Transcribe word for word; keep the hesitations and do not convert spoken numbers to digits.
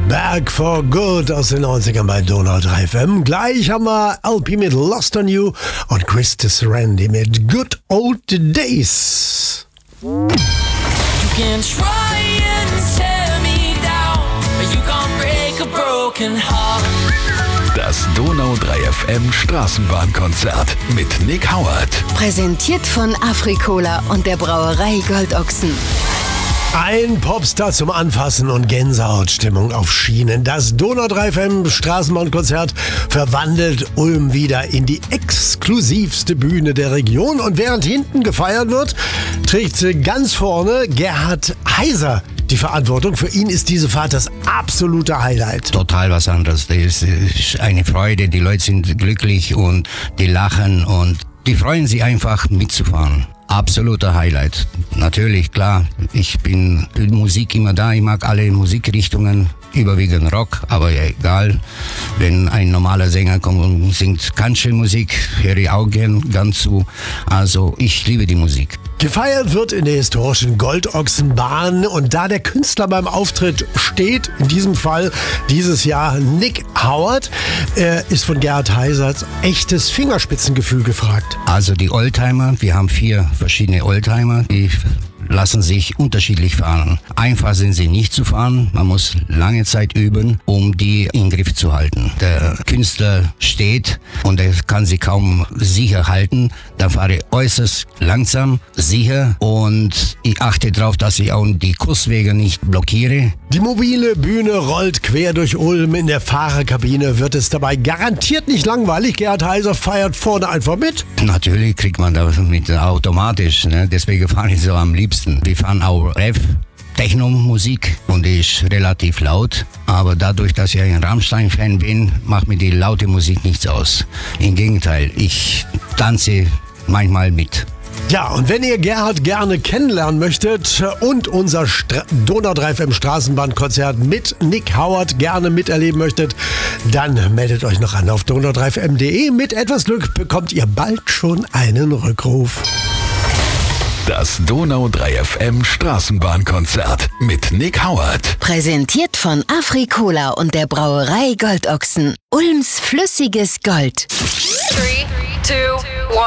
Back for Good aus den neunzigern bei Donau drei F M. Gleich haben wir L P mit Lost on You und Christus Randy mit Good Old Days. You can try and tear me down, but you can't break a broken heart. Das Donau drei F M Straßenbahnkonzert mit Nick Howard. Präsentiert von Afrikola und der Brauerei Goldochsen. Ein Popstar zum Anfassen und Gänsehautstimmung auf Schienen. Das Donau drei F M Straßenbahnkonzert verwandelt Ulm wieder in die exklusivste Bühne der Region. Und während hinten gefeiert wird, trägt ganz vorne Gerhard Heiser die Verantwortung. Für ihn ist diese Fahrt das absolute Highlight. Total was anderes. Das ist eine Freude. Die Leute sind glücklich und die lachen und die freuen sich einfach mitzufahren. Absoluter Highlight. Natürlich, klar, ich bin für die Musik immer da. Ich mag alle Musikrichtungen, überwiegend Rock, aber ja, egal. Wenn ein normaler Sänger kommt und singt Country-Musik, höre ich auch gern ganz zu. Also ich liebe die Musik. Gefeiert wird in der historischen Goldochsenbahn und da der Künstler beim Auftritt steht, in diesem Fall dieses Jahr Nick Howard, äh, ist von Gerhard Heisers echtes Fingerspitzengefühl gefragt. Also die Oldtimer, wir haben vier verschiedene Oldtimer, die lassen sich unterschiedlich fahren. Einfach sind sie nicht zu fahren, man muss lange Zeit üben, um die in Griff zu halten. Der Künstler steht und er kann sie kaum sicher halten, dann fahre ich äußerst langsam, sicher und ich achte darauf, dass ich auch die Kurswege nicht blockiere. Die mobile Bühne rollt quer durch Ulm. In der Fahrerkabine wird es dabei garantiert nicht langweilig. Gerhard Heiser feiert vorne einfach mit. Natürlich kriegt man das mit automatisch, ne? Deswegen fahre ich so am liebsten. Wir fahren auch Rev, Techno-Musik und die ist relativ laut. Aber dadurch, dass ich ein Rammstein-Fan bin, macht mir die laute Musik nichts aus. Im Gegenteil, ich tanze manchmal mit. Ja, und wenn ihr Gerhard gerne kennenlernen möchtet und unser Stra- Donau drei F M Straßenbahnkonzert mit Nick Howard gerne miterleben möchtet, dann meldet euch noch an auf donau drei F M punkt de. Mit etwas Glück bekommt ihr bald schon einen Rückruf. Das Donau drei F M Straßenbahnkonzert mit Nick Howard. Präsentiert von Afrikola und der Brauerei Goldochsen. Ulms flüssiges Gold. Three, two, one.